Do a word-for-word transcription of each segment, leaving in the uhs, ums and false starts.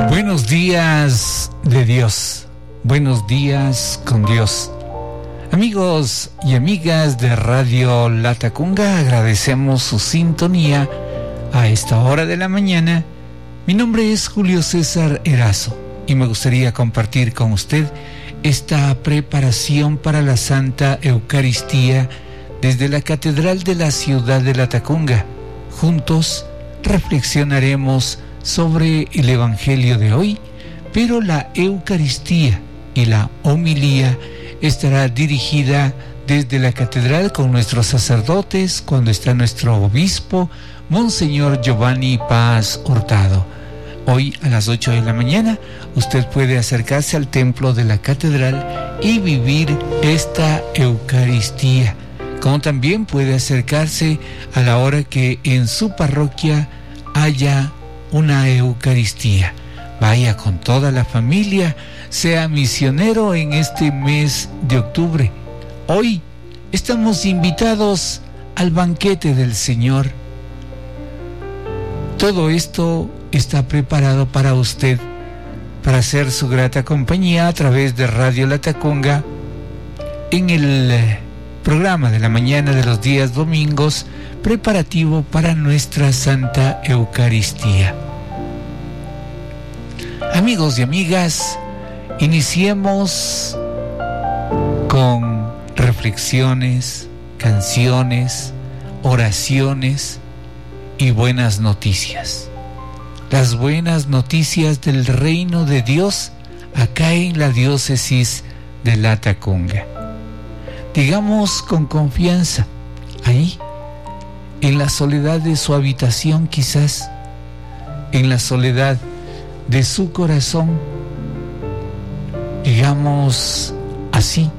Buenos días de Dios, buenos días con Dios. Amigos y amigas de Radio Latacunga, agradecemos su sintonía a esta hora de la mañana. Mi nombre es Julio César Erazo y me gustaría compartir con usted esta preparación para la Santa Eucaristía desde la Catedral de la ciudad de Latacunga. Juntos reflexionaremos sobre el Evangelio de hoy, pero la Eucaristía y la homilía estará dirigida desde la catedral con nuestros sacerdotes cuando está nuestro obispo, Monseñor Giovanni Paz Hurtado. Hoy a las ocho de la mañana usted puede acercarse al templo de la catedral y vivir esta Eucaristía, como también puede acercarse a la hora que en su parroquia haya una Eucaristía. Vaya con toda la familia, sea misionero en este mes de octubre. Hoy estamos invitados al banquete del Señor. Todo esto está preparado para usted, para hacer su grata compañía a través de Radio Latacunga en el programa de la mañana de los días domingos, preparativo para nuestra Santa Eucaristía. Amigos y amigas, iniciemos con reflexiones, canciones, oraciones y buenas noticias. Las buenas noticias del reino de Dios acá en la diócesis de Latacunga. Digamos con confianza, ahí, en la soledad de su habitación quizás, en la soledad de su corazón, digamos así,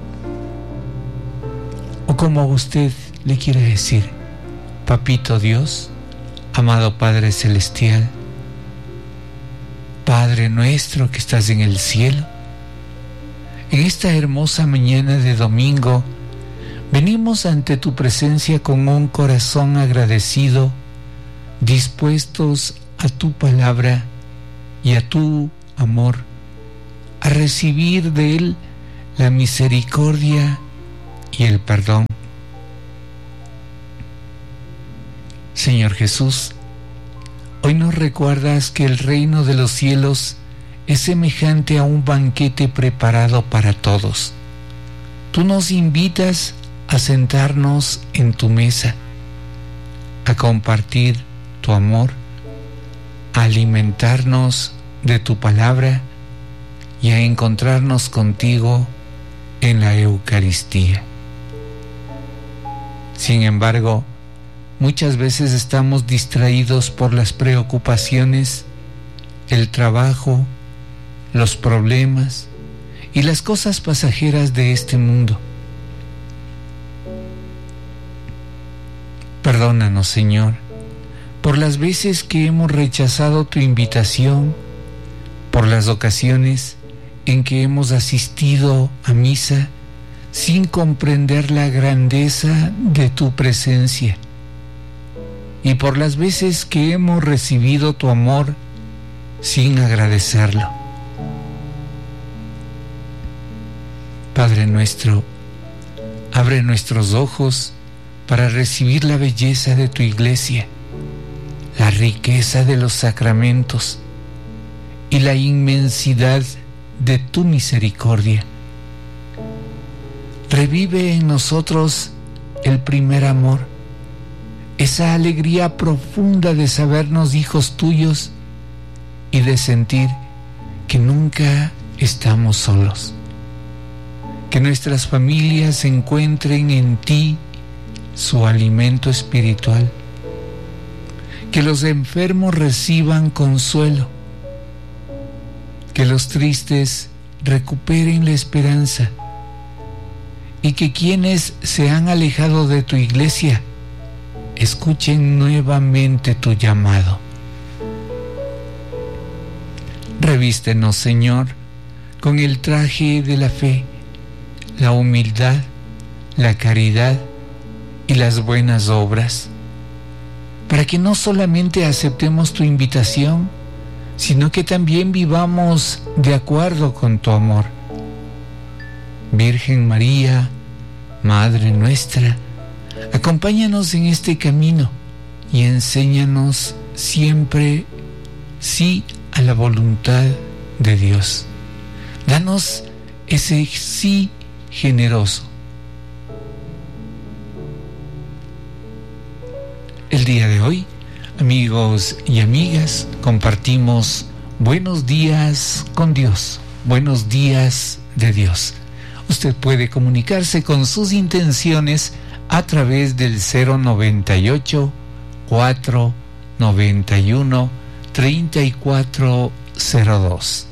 o como usted le quiere decir: Papito Dios, amado Padre Celestial, Padre nuestro que estás en el cielo, en esta hermosa mañana de domingo, venimos ante tu presencia con un corazón agradecido, dispuestos a tu palabra y a tu amor, a recibir de él la misericordia y el perdón. Señor Jesús, hoy nos recuerdas que el reino de los cielos es semejante a un banquete preparado para todos. Tú nos invitas a sentarnos en tu mesa, a compartir tu amor, a alimentarnos de tu palabra y a encontrarnos contigo en la Eucaristía. Sin embargo, muchas veces estamos distraídos por las preocupaciones, el trabajo, los problemas y las cosas pasajeras de este mundo. Perdónanos, Señor, por las veces que hemos rechazado tu invitación, por las ocasiones en que hemos asistido a misa sin comprender la grandeza de tu presencia, y por las veces que hemos recibido tu amor sin agradecerlo. Padre nuestro, abre nuestros ojos para recibir la belleza de tu iglesia, la riqueza de los sacramentos y la inmensidad de tu misericordia. Revive en nosotros el primer amor, esa alegría profunda de sabernos hijos tuyos y de sentir que nunca estamos solos. Que nuestras familias encuentren en ti su alimento espiritual. Que los enfermos reciban consuelo. Que los tristes recuperen la esperanza. Y que quienes se han alejado de tu iglesia escuchen nuevamente tu llamado. Revístenos, Señor, con el traje de la fe, la humildad, la caridad y las buenas obras, para que no solamente aceptemos tu invitación, sino que también vivamos de acuerdo con tu amor. Virgen María, Madre nuestra, acompáñanos en este camino y enséñanos siempre sí a la voluntad de Dios. Danos ese sí generoso. El día de hoy, amigos y amigas, compartimos Buenos días con Dios, Buenos días de Dios. Usted puede comunicarse con sus intenciones a través del cero noventa y ocho, cuatro noventa y uno, treinta y cuatro cero dos.